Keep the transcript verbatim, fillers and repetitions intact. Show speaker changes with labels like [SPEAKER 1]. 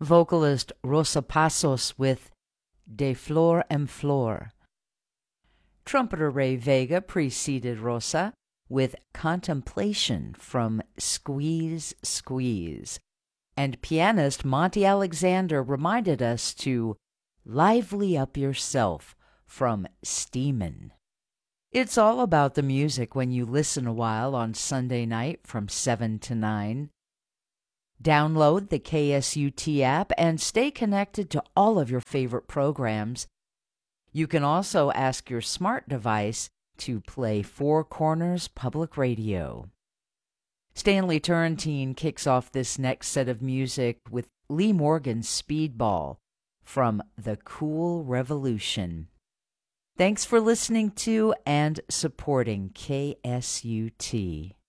[SPEAKER 1] vocalist Rosa Passos with De Flor en Flor. Trumpeter Ray Vega preceded Rosa with Contemplation from Squeeze Squeeze. And pianist Monty Alexander reminded us to lively up yourself from Steamin'. It's all about the music when you listen a while on Sunday night from seven to nine. Download the K S U T app and stay connected to all of your favorite programs. You can also ask your smart device to play Four Corners Public Radio. Stanley Turrentine kicks off this next set of music with Lee Morgan's Speedball from The Cool Revolution. Thanks for listening to and supporting K S U T.